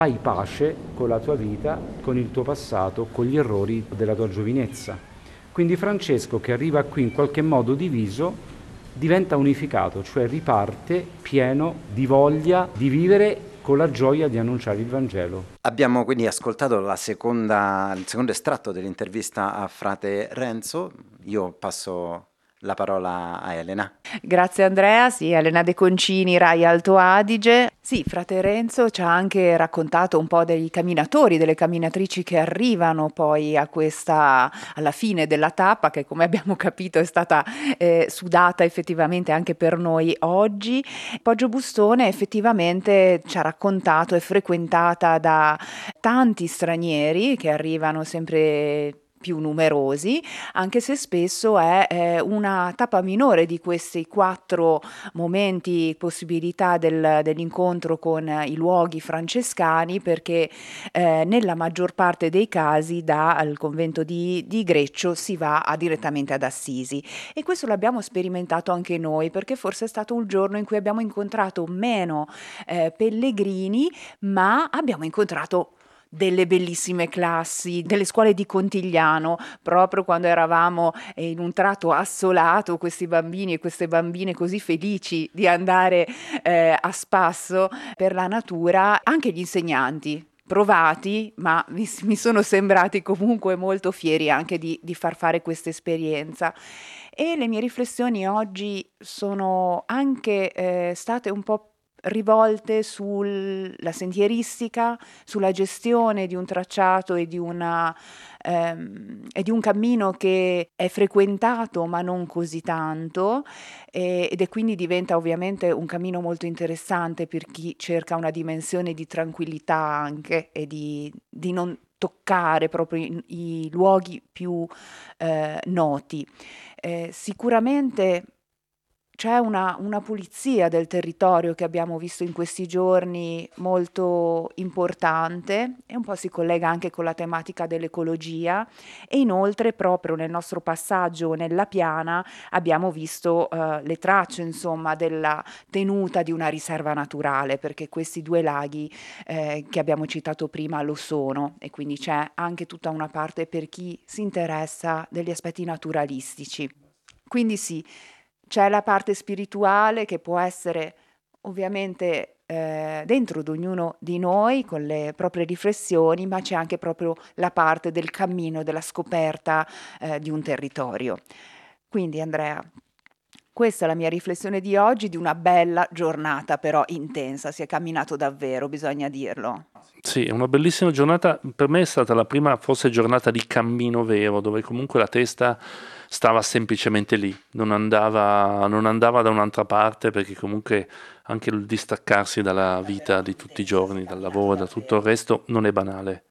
Fai pace con la tua vita, con il tuo passato, con gli errori della tua giovinezza. Quindi Francesco, che arriva qui in qualche modo diviso, diventa unificato, cioè riparte pieno di voglia di vivere con la gioia di annunciare il Vangelo. Abbiamo quindi ascoltato il secondo estratto dell'intervista a frate Renzo. Io passo la parola a Elena. Grazie Andrea, sì, Elena De Concini, Rai Alto Adige. Sì, frate Renzo ci ha anche raccontato un po' dei camminatori, delle camminatrici che arrivano poi alla fine della tappa, che come abbiamo capito è stata sudata effettivamente anche per noi oggi. Poggio Bustone effettivamente ci ha raccontato, è frequentata da tanti stranieri che arrivano sempre più numerosi, anche se spesso è una tappa minore di questi 4 momenti, possibilità dell'incontro con i luoghi francescani, perché nella maggior parte dei casi dal convento di Greccio si va direttamente ad Assisi, e questo l'abbiamo sperimentato anche noi, perché forse è stato un giorno in cui abbiamo incontrato meno pellegrini, ma abbiamo incontrato delle bellissime classi, delle scuole di Contigliano, proprio quando eravamo in un tratto assolato, questi bambini e queste bambine così felici di andare a spasso per la natura, anche gli insegnanti provati, ma mi sono sembrati comunque molto fieri anche di far fare questa esperienza. E le mie riflessioni oggi sono anche state un po' rivolte sulla sentieristica, sulla gestione di un tracciato e di un cammino che è frequentato ma non così tanto, ed è quindi diventa ovviamente un cammino molto interessante per chi cerca una dimensione di tranquillità anche e di non toccare proprio i luoghi più noti. Sicuramente c'è una pulizia del territorio che abbiamo visto in questi giorni molto importante, e un po' si collega anche con la tematica dell'ecologia, e inoltre proprio nel nostro passaggio nella piana abbiamo visto le tracce insomma della tenuta di una riserva naturale, perché questi 2 laghi che abbiamo citato prima lo sono, e quindi c'è anche tutta una parte per chi si interessa degli aspetti naturalistici. Quindi sì, c'è la parte spirituale che può essere ovviamente dentro ad ognuno di noi con le proprie riflessioni, ma c'è anche proprio la parte del cammino, della scoperta di un territorio. Quindi Andrea, questa è la mia riflessione di oggi, di una bella giornata però intensa, si è camminato davvero, bisogna dirlo. Sì, è una bellissima giornata. Per me è stata la prima, forse, giornata di cammino vero, dove comunque la testa stava semplicemente lì, non andava da un'altra parte, perché comunque anche il distaccarsi dalla vita di tutti i giorni, dal lavoro, da tutto il resto, non è banale.